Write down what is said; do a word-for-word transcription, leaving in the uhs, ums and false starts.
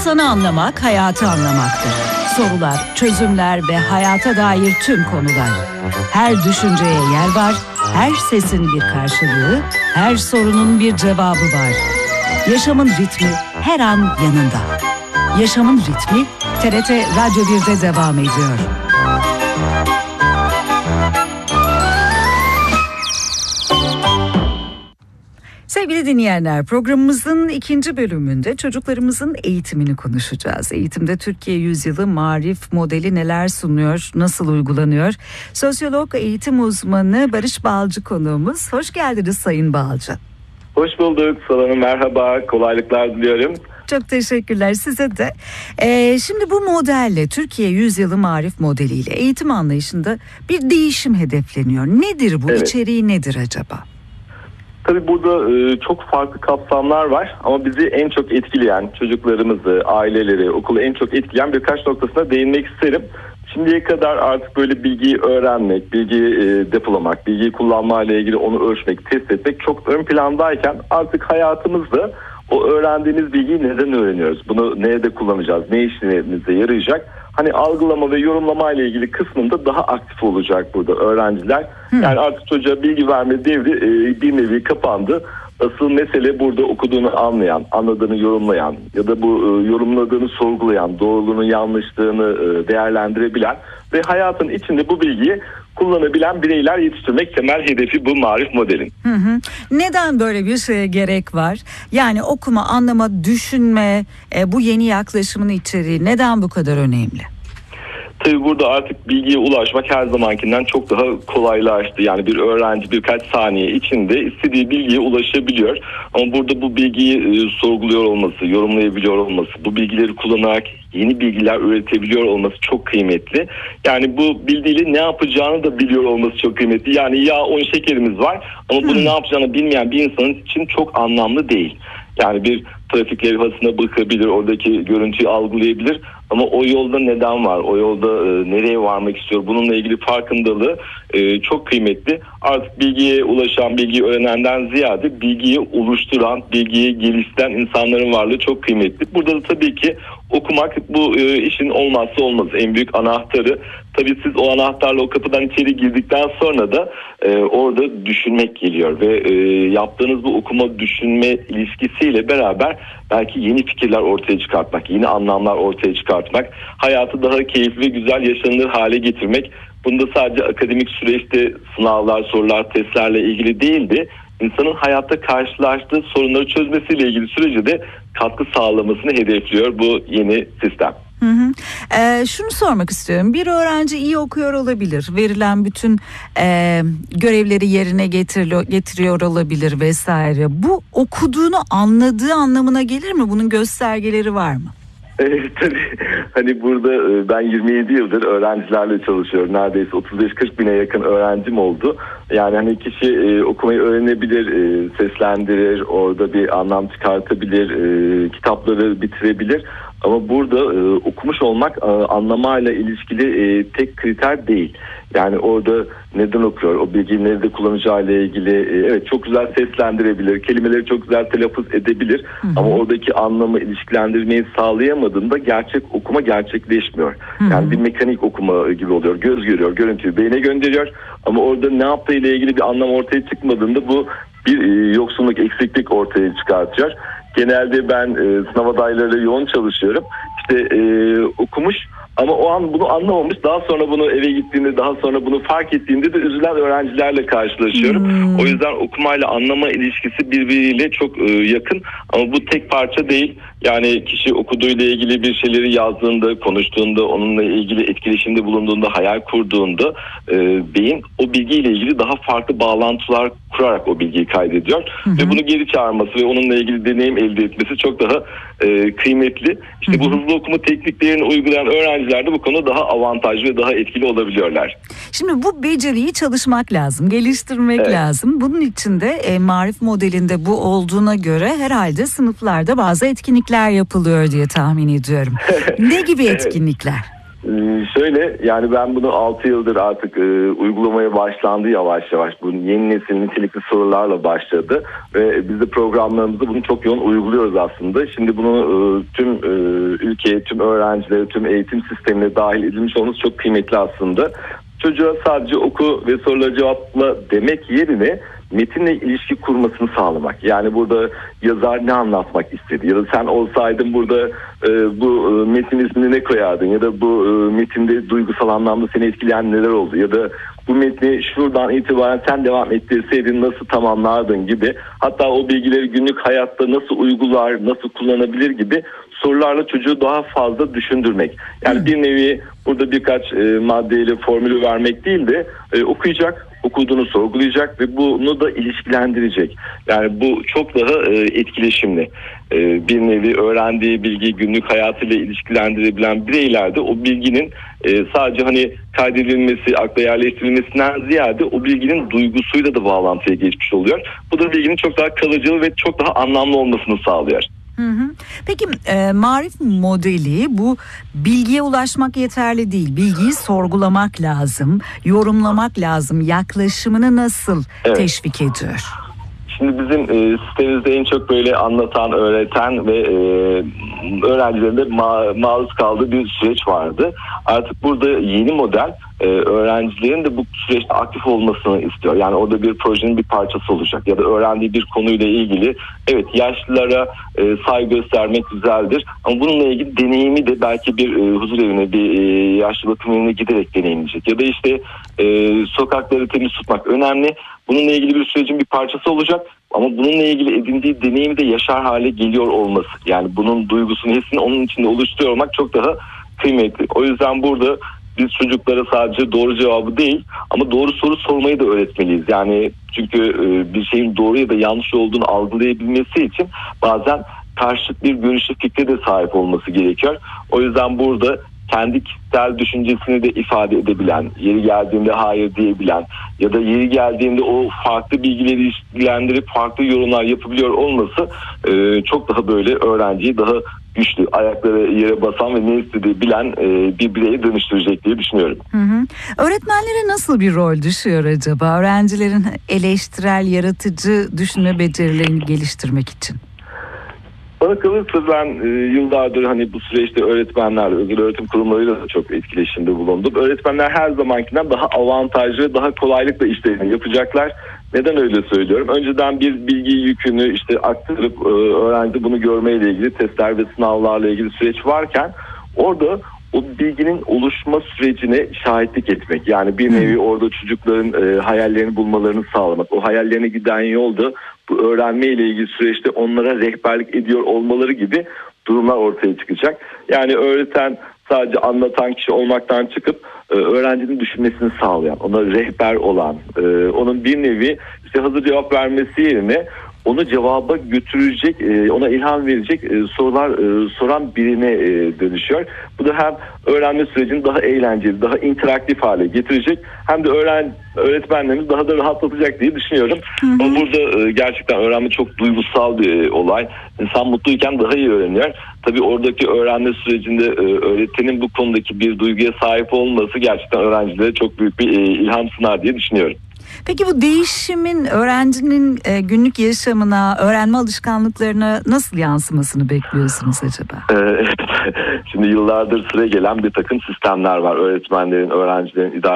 İnsanı anlamak, hayatı anlamaktır. Sorular, çözümler ve hayata dair tüm konular. Her düşünceye yer var, her sesin bir karşılığı, her sorunun bir cevabı var. Yaşamın ritmi her an yanında. Yaşamın ritmi T R T Radyo bir'de devam ediyor. Sevgili dinleyenler, programımızın ikinci bölümünde çocuklarımızın eğitimini konuşacağız. Eğitimde Türkiye Yüzyılı Marif modeli neler sunuyor, nasıl uygulanıyor? Sosyolog, eğitim uzmanı Barış Balcı konuğumuz. Hoş geldiniz Sayın Balcı. Hoş bulduk Salan'ım, merhaba, kolaylıklar diliyorum. Çok teşekkürler size de. Ee, şimdi bu modelle, Türkiye Yüzyılı Marif modeliyle eğitim anlayışında bir değişim hedefleniyor. Nedir bu, evet. İçeriği nedir acaba? Tabii burada e, çok farklı kapsamlar var ama bizi en çok etkileyen, çocuklarımızı, aileleri, okulu en çok etkileyen birkaç noktasına değinmek isterim. Şimdiye kadar artık böyle bilgiyi öğrenmek, bilgiyi e, depolamak, bilgiyi kullanma ile ilgili onu ölçmek, test etmek çok ön plandayken artık hayatımızda o öğrendiğimiz bilgiyi neden öğreniyoruz? Bunu nerede kullanacağız? Ne işimize yarayacak? Hani algılama ve yorumlama ile ilgili kısmında daha aktif olacak burada öğrenciler. Hmm. Yani artık çocuğa bilgi verme devri e, bir nevi kapandı. Asıl mesele burada okuduğunu anlayan, anladığını yorumlayan ya da bu e, yorumladığını sorgulayan, doğruluğunu yanlışlığını e, değerlendirebilen ve hayatın içinde bu bilgiyi kullanabilen bireyler yetiştirmek temel hedefi bu Marif modelin. Hı hı. Neden böyle bir şeye gerek var? Yani okuma, anlama, düşünme, e, bu yeni yaklaşımın içeriği neden bu kadar önemli? Tabii burada artık bilgiye ulaşmak her zamankinden çok daha kolaylaştı. Yani bir öğrenci birkaç saniye içinde istediği bilgiye ulaşabiliyor. Ama burada bu bilgiyi e, sorguluyor olması, yorumlayabiliyor olması, bu bilgileri kullanarak yeni bilgiler üretebiliyor olması çok kıymetli. Yani bu bildiğiyle ne yapacağını da biliyor olması çok kıymetli. Yani yağ, un, şekerimiz var ama bunu hmm. ne yapacağını bilmeyen bir insanın için çok anlamlı değil. Yani bir trafik levhasına bakabilir, oradaki görüntüyü algılayabilir ama o yolda neden var, o yolda e, nereye varmak istiyor, bununla ilgili farkındalığı e, çok kıymetli. Artık bilgiye ulaşan, bilgiyi öğrenenden ziyade bilgiyi oluşturan, bilgiyi geliştiren insanların varlığı çok kıymetli. Burada da tabii ki okumak bu e, işin olmazsa olmazı, en büyük anahtarı. Tabii siz o anahtarla o kapıdan içeri girdikten sonra da e, orada düşünmek geliyor ve e, yaptığınız bu okuma düşünme ilişkisiyle beraber belki yeni fikirler ortaya çıkartmak, yeni anlamlar ortaya çıkartmak, hayatı daha keyifli ve güzel yaşanılır hale getirmek. Bunda sadece akademik süreçte sınavlar, sorular, testlerle ilgili değil de insanın hayatta karşılaştığı sorunları çözmesiyle ilgili sürece de katkı sağlamasını hedefliyor bu yeni sistem. Hı hı. Ee, şunu sormak istiyorum. Bir öğrenci iyi okuyor olabilir. Verilen bütün e, görevleri yerine getiriyor, getiriyor olabilir vesaire. Bu okuduğunu anladığı anlamına gelir mi? Bunun göstergeleri var mı? Evet, tabii. Hani burada ben yirmi yedi yıldır öğrencilerle çalışıyorum. Neredeyse otuz beş kırk bine yakın öğrencim oldu. Yani hani kişi e, okumayı öğrenebilir, e, seslendirir, orada bir anlam çıkartabilir, e, kitapları bitirebilir. Ama burada e, okumuş olmak e, anlamayla ilişkili e, tek kriter değil. Yani orada neden okuyor, o bilgiyi nerede kullanacağıyla ilgili e, evet çok güzel seslendirebilir, kelimeleri çok güzel telaffuz edebilir. Hı hı. Ama oradaki anlamı ilişkilendirmeyi sağlayamadığında gerçek okuma gerçekleşmiyor. Hı hı. Yani bir mekanik okuma gibi oluyor. Göz görüyor, görüntüyü beyne gönderiyor ama orada ne yaptığıyla ilgili bir anlam ortaya çıkmadığında bu bir e, yoksunluk, eksiklik ortaya çıkartıyor. Genelde ben e, sınav adaylarıyla yoğun çalışıyorum. İşte e, okumuş ama o an bunu anlamamış. Daha sonra bunu eve gittiğinde, daha sonra bunu fark ettiğinde de üzülen öğrencilerle karşılaşıyorum. Hmm. O yüzden okumayla anlama ilişkisi birbiriyle çok e, yakın. Ama bu tek parça değil. Yani kişi okuduğuyla ilgili bir şeyleri yazdığında, konuştuğunda, onunla ilgili etkileşimde bulunduğunda, hayal kurduğunda e, beyin o bilgiyle ilgili daha farklı bağlantılar kurarak o bilgiyi kaydediyor. Hı hı. Ve bunu geri çağırması ve onunla ilgili deneyim elde etmesi çok daha e, kıymetli. İşte hı hı. bu hızlı okuma tekniklerini uygulayan öğrenciler de bu konuda daha avantajlı ve daha etkili olabiliyorlar. Şimdi bu beceriyi çalışmak lazım, geliştirmek evet. lazım. Bunun için de e, Marif modelinde bu olduğuna göre herhalde sınıflarda bazı etkinlikler yapılıyor diye tahmin ediyorum. Ne gibi etkinlikler? Ee, şöyle yani ben bunu altı yıldır artık e, uygulamaya başlandı yavaş yavaş. Bu yeni nesil nitelikli sorularla başladı ve biz de programlarımızda bunu çok yoğun uyguluyoruz aslında. Şimdi bunu e, tüm e, ülkeye, tüm öğrencilere, tüm eğitim sistemine dahil edilmiş olması çok kıymetli aslında. Çocuğa sadece oku ve soruları cevapla demek yerine metinle ilişki kurmasını sağlamak. Yani burada yazar ne anlatmak istedi ya da sen olsaydın burada e, bu e, metin ismini ne koyardın ya da bu e, metinde duygusal anlamda seni etkileyen neler oldu ya da bu metni şuradan itibaren sen devam ettirseydin nasıl tamamlardın gibi, hatta o bilgileri günlük hayatta nasıl uygular, nasıl kullanabilir gibi sorularla çocuğu daha fazla düşündürmek. Yani bir nevi burada birkaç e, maddeyle formülü vermek değil de e, okuyacak, okuduğunu sorgulayacak ve bunu da ilişkilendirecek. Yani bu çok daha e, etkileşimli. E, bir nevi öğrendiği bilgiyi günlük hayatıyla ilişkilendirebilen bireylerde o bilginin e, sadece hani kaydedilmesi, akla yerleştirilmesinden ziyade o bilginin duygusuyla da bağlantıya geçmiş oluyor. Bu da bilginin çok daha kalıcı ve çok daha anlamlı olmasını sağlıyor. Hı hı. Peki e, marif modeli bu bilgiye ulaşmak yeterli değil. Bilgiyi sorgulamak lazım, yorumlamak lazım. Yaklaşımını nasıl evet. teşvik ediyor? Şimdi bizim e, sitemizde en çok böyle anlatan, öğreten ve e, öğrencilerin de ma- maruz kaldığı bir süreç vardı. Artık burada yeni model e, öğrencilerin de bu süreçte aktif olmasını istiyor. Yani orada bir projenin bir parçası olacak ya da öğrendiği bir konuyla ilgili evet yaşlılara e, saygı göstermek güzeldir ama bununla ilgili deneyimi de belki bir e, huzur evine, bir e, yaşlı bakım evine giderek deneyimleyecek ya da işte e, sokakları temiz tutmak önemli. Bununla ilgili bir sürecin bir parçası olacak ama bununla ilgili edindiği deneyimi de yaşar hale geliyor olması. Yani bunun duygusunu, hissini onun içinde oluşturuyor olmak çok daha kıymetli. O yüzden burada biz çocuklara sadece doğru cevabı değil ama doğru soru sormayı da öğretmeliyiz. Yani çünkü bir şeyin doğru ya da yanlış olduğunu algılayabilmesi için bazen karşıt bir görüşe, fikre de sahip olması gerekiyor. O yüzden burada kendi kişisel düşüncesini de ifade edebilen, yeri geldiğinde hayır diyebilen ya da yeri geldiğinde o farklı bilgileri ilişkilendirip farklı yorumlar yapabiliyor olması e, çok daha böyle öğrenciyi daha güçlü, ayakları yere basan ve ne istediği bilen e, bir bireye dönüştürecek diye düşünüyorum. Hı hı. Öğretmenlere nasıl bir rol düşüyor acaba öğrencilerin eleştirel, yaratıcı düşünme becerilerini geliştirmek için? Bana kalırsa ben e, yıllardır hani bu süreçte öğretmenlerle, özel öğretim kurumlarıyla da çok etkileşimde bulundum. Öğretmenler her zamankinden daha avantajlı, daha kolaylıkla işlerini yapacaklar. Neden öyle söylüyorum? Önceden bir bilgi yükünü işte aktarıp e, öğrenci bunu görmeyle ilgili testler ve sınavlarla ilgili süreç varken orada o bilginin oluşma sürecine şahitlik etmek. Yani bir nevi orada çocukların e, hayallerini bulmalarını sağlamak. O hayallerine giden yolda bu öğrenme ile ilgili süreçte onlara rehberlik ediyor olmaları gibi durumlar ortaya çıkacak. Yani öğreten sadece anlatan kişi olmaktan çıkıp e, öğrencinin düşünmesini sağlayan, ona rehber olan, e, onun bir nevi işte hazır cevap vermesi yerine onu cevaba götürecek, ona ilham verecek sorular soran birine dönüşüyor. Bu da hem öğrenme sürecini daha eğlenceli, daha interaktif hale getirecek hem de öğren öğretmenlerimiz daha da rahatlatacak diye düşünüyorum. Hı hı. Ama burada gerçekten öğrenme çok duygusal bir olay. İnsan mutluyken daha iyi öğreniyor. Tabii oradaki öğrenme sürecinde öğretmenin bu konudaki bir duyguya sahip olması gerçekten öğrencilere çok büyük bir ilham sunar diye düşünüyorum. Peki bu değişimin öğrencinin e, günlük yaşamına, öğrenme alışkanlıklarına nasıl yansımasını bekliyorsunuz acaba? Evet. Şimdi yıllardır süre gelen bir takım sistemler var. Öğretmenlerin, öğrencilerin, idare